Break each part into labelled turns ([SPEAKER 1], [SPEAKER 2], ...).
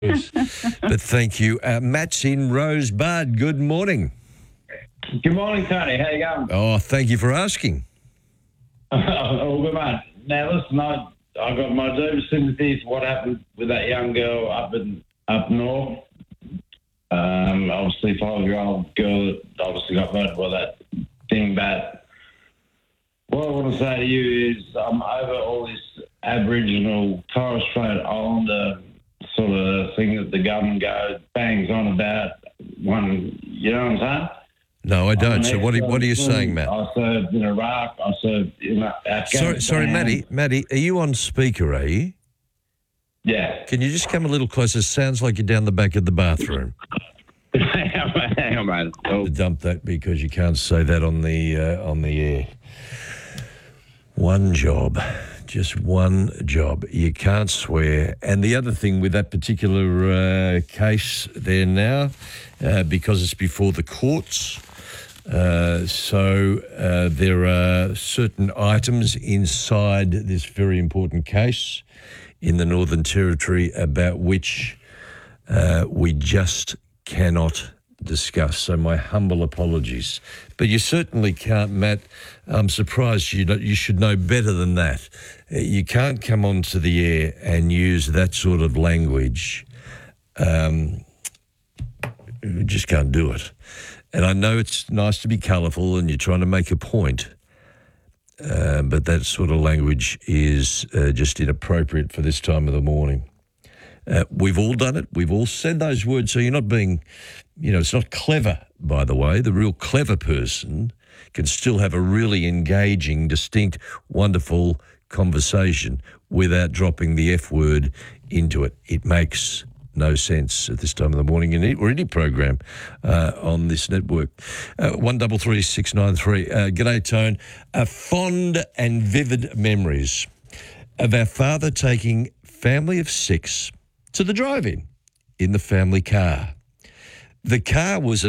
[SPEAKER 1] Yes. But thank you. Matt's in Rosebud. Good morning.
[SPEAKER 2] Good morning, Tony. How you going?
[SPEAKER 1] Oh, thank you for asking.
[SPEAKER 2] All good, mate. Now, listen, I got my deepest sympathy for what happened with that young girl up north. Obviously, 5-year-old girl that obviously got murdered by that dingbat. What I want to say to you is I'm over all this Aboriginal Torres Strait Islander sort of thing that the government bangs on about. You know what I'm saying?
[SPEAKER 1] No, I don't. So what are you saying, Matt?
[SPEAKER 2] I served in Iraq. I served in Afghanistan.
[SPEAKER 1] Sorry, Matty, are you on speaker, are you?
[SPEAKER 2] Yeah.
[SPEAKER 1] Can you just come a little closer? Sounds like you're down the back of the bathroom.
[SPEAKER 2] Hang on, mate. Oh.
[SPEAKER 1] Dump that because you can't say that on the air. One job. Just one job. You can't swear. And the other thing with that particular case there now, because it's before the courts, so there are certain items inside this very important case in the Northern Territory about which we just cannot discuss. So my humble apologies. But you certainly can't, Matt. I'm surprised you should know better than that. You can't come onto the air and use that sort of language. You just can't do it. And I know it's nice to be colourful and you're trying to make a point, but that sort of language is just inappropriate for this time of the morning. We've all done it. We've all said those words. So you're not being, it's not clever, by the way. The real clever person can still have a really engaging, distinct, wonderful conversation without dropping the F word into it. It makes no sense at this time of the morning or any program on this network. 133693. G'day, Tone. Fond and vivid memories of our father taking family of 6 to the drive-in in the family car. The car was a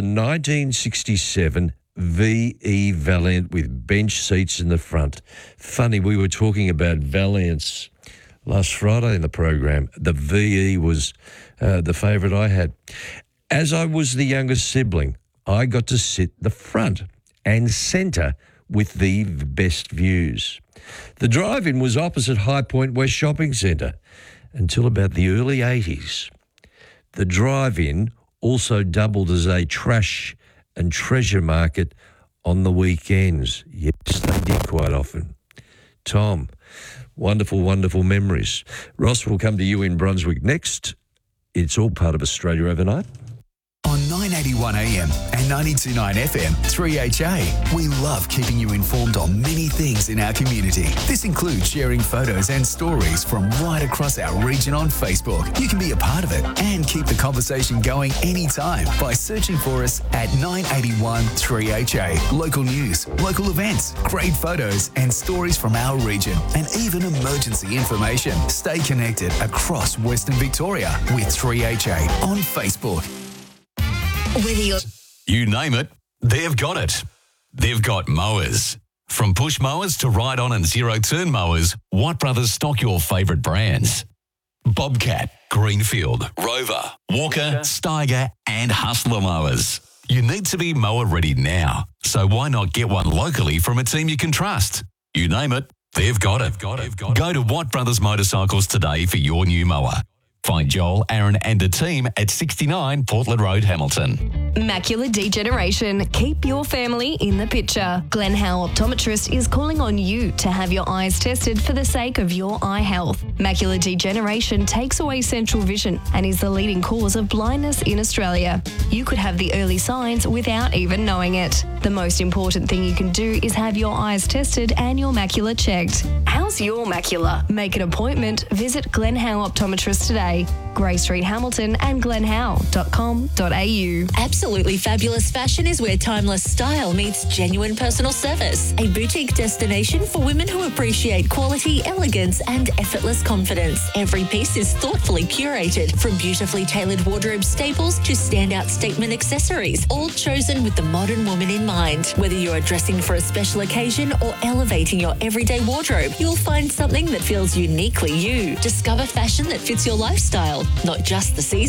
[SPEAKER 1] 1967 VE Valiant with bench seats in the front. Funny, we were talking about Valiants last Friday in the program. The VE was the favourite I had. As I was the youngest sibling, I got to sit the front and centre with the best views. The drive-in was opposite High Point West Shopping Centre until about the early 80s. The drive-in also doubled as a trash and treasure market on the weekends. Yes, they did quite often. Tom, wonderful, wonderful memories. Ross will come to you in Brunswick next. It's all part of Australia Overnight.
[SPEAKER 3] On 981 AM and 92.9 FM, 3HA, we love keeping you informed on many things in our community. This includes sharing photos and stories from right across our region on Facebook. You can be a part of it and keep the conversation going anytime by searching for us at 981 3HA. Local news, local events, great photos and stories from our region, and even emergency information. Stay connected across Western Victoria with 3HA on Facebook.
[SPEAKER 4] You name it, they've got it. They've got mowers. From push mowers to ride-on and zero-turn mowers, Watt Brothers stock your favourite brands. Bobcat, Greenfield, Rover, Walker, Steiger and Hustler mowers. You need to be mower ready now, so why not get one locally from a team you can trust? You name it, they've got it. Go to Watt Brothers Motorcycles today for your new mower. Find Joel, Aaron and the team at 69 Portland Road, Hamilton.
[SPEAKER 5] Macular degeneration. Keep your family in the picture. Glenn Howe Optometrist is calling on you to have your eyes tested for the sake of your eye health. Macular degeneration takes away central vision and is the leading cause of blindness in Australia. You could have the early signs without even knowing it. The most important thing you can do is have your eyes tested and your macula checked. How's your macula? Make an appointment. Visit Glenn Howe Optometrist today. Grey Street, Hamilton and glenhowe.com.au.
[SPEAKER 6] Absolutely fabulous fashion is where timeless style meets genuine personal service. A boutique destination for women who appreciate quality, elegance and effortless confidence. Every piece is thoughtfully curated, from beautifully tailored wardrobe staples to standout statement accessories, all chosen with the modern woman in mind. Whether you're dressing for a special occasion or elevating your everyday wardrobe, you'll find something that feels uniquely you. Discover fashion that fits your lifestyle, not just the season.